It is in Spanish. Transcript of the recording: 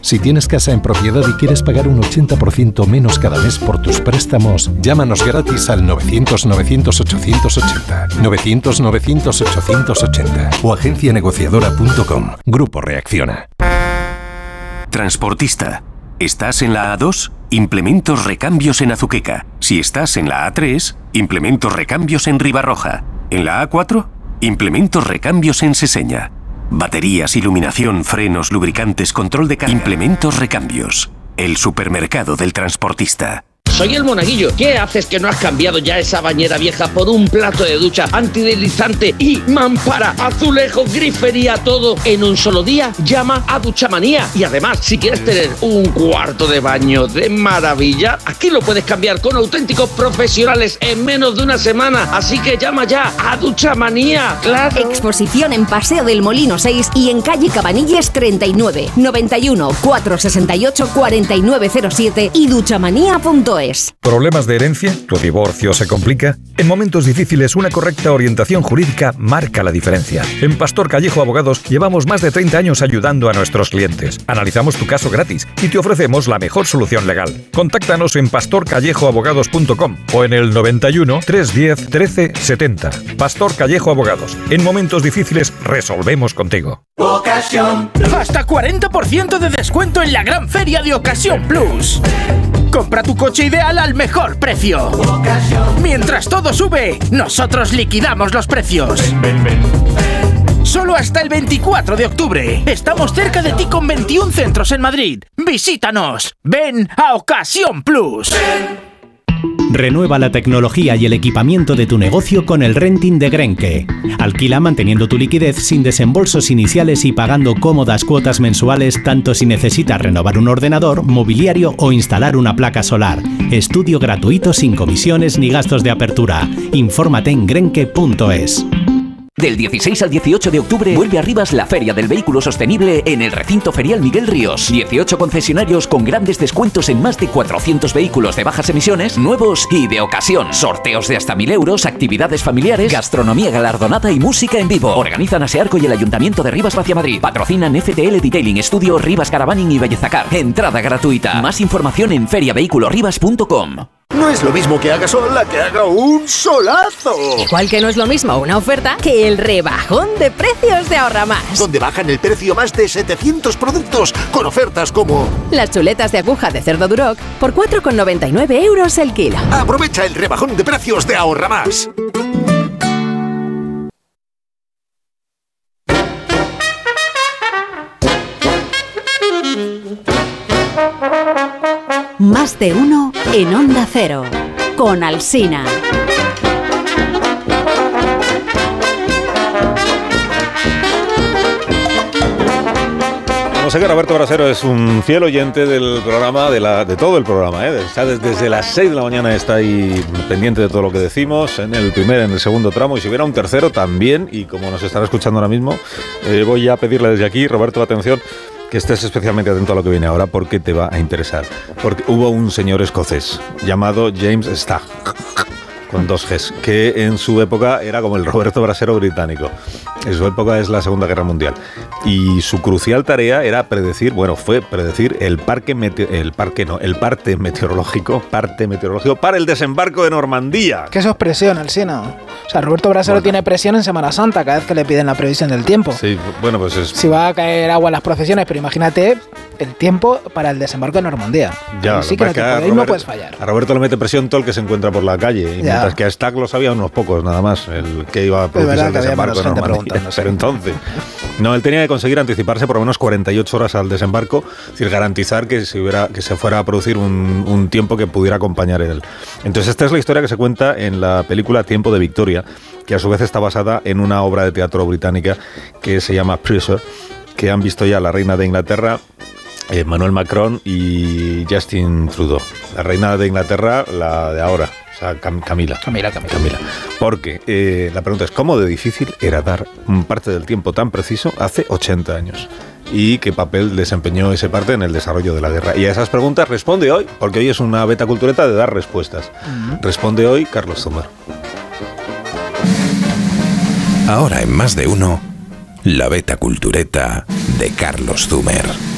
Si tienes casa en propiedad y quieres pagar un 80% menos cada mes por tus préstamos, llámanos gratis al 900-900-880, 900-900-880 o agencianegociadora.com. Grupo Reacciona. Transportista. ¿Estás en la A2? Implementos recambios en Azuqueca. Si estás en la A3, implementos recambios en Ribarroja. En la A4, implementos recambios en Seseña. Baterías, iluminación, frenos, lubricantes, control de carga. Implementos recambios. El supermercado del transportista. Soy el Monaguillo. ¿Qué haces que no has cambiado ya esa bañera vieja por un plato de ducha antideslizante y mampara, azulejos, grifería, todo en un solo día? Llama a Duchamanía. Y además, si quieres tener un cuarto de baño de maravilla, aquí lo puedes cambiar con auténticos profesionales en menos de una semana. Así que llama ya a Duchamanía. ¡Claro! Exposición en Paseo del Molino 6 y en calle Cabanilles 39, 91 468 4907 y duchamanía.es. ¿Problemas de herencia? ¿Tu divorcio se complica? En momentos difíciles, una correcta orientación jurídica marca la diferencia. En Pastor Callejo Abogados llevamos más de 30 años ayudando a nuestros clientes. Analizamos tu caso gratis y te ofrecemos la mejor solución legal. Contáctanos en pastorcallejoabogados.com o en el 91 310 13 70. Pastor Callejo Abogados. En momentos difíciles resolvemos contigo. Ocasión. Hasta 40% de descuento en la gran feria de Ocasión Plus. Compra tu coche ideal al mejor precio. Mientras todo sube, nosotros liquidamos los precios. Ven. Solo hasta el 24 de octubre. Estamos cerca de ti con 21 centros en Madrid. Visítanos. Ven a Ocasión Plus. Renueva la tecnología y el equipamiento de tu negocio con el renting de Grenke. Alquila manteniendo tu liquidez sin desembolsos iniciales y pagando cómodas cuotas mensuales tanto si necesitas renovar un ordenador, mobiliario o instalar una placa solar. Estudio gratuito sin comisiones ni gastos de apertura. Infórmate en grenke.es. Del 16 al 18 de octubre vuelve a Rivas la Feria del Vehículo Sostenible en el Recinto Ferial Miguel Ríos. 18 concesionarios con grandes descuentos en más de 400 vehículos de bajas emisiones, nuevos y de ocasión. Sorteos de hasta 1.000 euros, actividades familiares, gastronomía galardonada y música en vivo. Organizan Asearco y el Ayuntamiento de Rivas Vacia Madrid. Patrocinan FTL Detailing Studio, Rivas Caravaning y Bellezacar. Entrada gratuita. Más información en feriavehiculorrivas.com. No es lo mismo que haga sol a que haga un solazo. Igual que no es lo mismo una oferta que el rebajón de precios de Ahorra Más. Donde bajan el precio más de 700 productos con ofertas como las chuletas de aguja de cerdo Duroc por 4,99 euros el kilo. Aprovecha el rebajón de precios de Ahorra Más. Más de uno en Onda Cero, con Alsina. Como sé que Roberto Brasero es un fiel oyente del programa, de todo el programa, está desde las 6 de la mañana está ahí pendiente de todo lo que decimos, en el segundo tramo, y si hubiera un tercero también, y como nos estará escuchando ahora mismo, voy a pedirle desde aquí, Roberto, atención, que estés especialmente atento a lo que viene ahora porque te va a interesar. Porque hubo un señor escocés llamado James Stagg, con 2 Gs, que en su época era como el Roberto Brasero británico. En su época es la Segunda Guerra Mundial. Y su crucial tarea era fue predecir el parte meteorológico para el desembarco de Normandía. ¿Qué eso es presión, Alsina? O sea, Roberto Brasero tiene presión en Semana Santa cada vez que le piden la previsión del tiempo. Sí, bueno, pues es... Si va a caer agua en las procesiones, pero imagínate el tiempo para el desembarco de Normandía. Ya, sí que no puedes fallar. A Roberto le mete presión todo el que se encuentra por la calle. Y mientras que a Stagg lo sabía unos pocos, nada más, el que iba a producirse el desembarco de Normandía. Pero entonces... No, él tenía que conseguir anticiparse por lo menos 48 horas al desembarco, es decir, garantizar que se fuera a producir un tiempo que pudiera acompañar él. Entonces esta es la historia que se cuenta en la película Tiempo de Victoria, que a su vez está basada en una obra de teatro británica que se llama Pressure, que han visto ya la reina de Inglaterra, Emmanuel Macron y Justin Trudeau. La reina de Inglaterra, la de ahora. O sea, Camila. Porque la pregunta es, ¿cómo de difícil era dar parte del tiempo tan preciso hace 80 años? ¿Y qué papel desempeñó ese parte en el desarrollo de la guerra? Y a esas preguntas responde hoy, porque hoy es una beta cultureta de dar respuestas. Responde hoy Carlos Zumer. Ahora en Más de Uno, la beta cultureta de Carlos Zumer.